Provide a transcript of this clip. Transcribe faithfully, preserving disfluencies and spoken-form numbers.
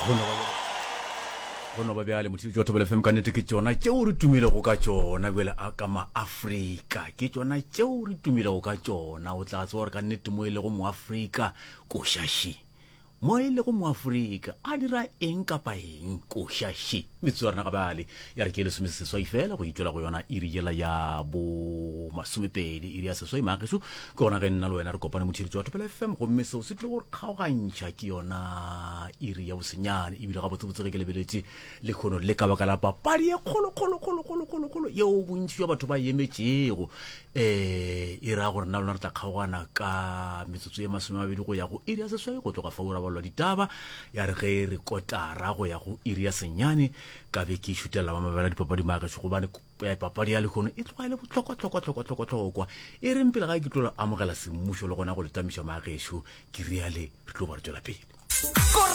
Bona ba bjale motho jo thobele F M ka nete ke tsona tšeo re tumile go ka tsona bjale a ka ma Afrika ke tsona tšeo re tumile go ka tsona o tla tse gore ka nete mo ile go mo Afrika ko shashi mo ile go mo Afrika a dira eng kapa eng ko shashi metswana ga bale ya re ke le semeseswa ifela go itlola go yona iriela ya bo masomepedi iri ya seswa imageso ke gona ge nna le wena re kopane motho jo thobele F M go mmese o se tle gore kgaogantšha ke yona iri ya bosenyane e bile ga botsebotse ge ke lebeletse le khono le ka baka la papadi e kgolo kgolo kgolo kgolo kgolo kgolo yeo bontši jwa batho ba emetšego eh e ra gore nna lona re tla kgaogana ka metsotso e masomemabedi go ya go iri ya seswai go tloga fa o rabalwa ditaba ya re ge re kotara go ya go iri ya senyane ka be ke šutela ba mabela dipapadi maagešo gobane papadi ya lekgono e tlogele botlhokwa tlhokwa tlhokwa tlhokwa tlhokwa e reng pele ga ke tlo amogela semmušo le gona go letamiša maagešo ke riale re tlo ba re tswela pele.